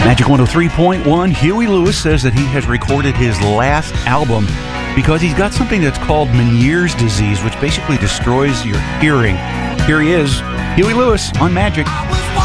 Magic 103.1, Huey Lewis says that he has recorded his last album because he's got something that's called Meniere's disease, which basically destroys your hearing. Here he is, Huey Lewis on Magic.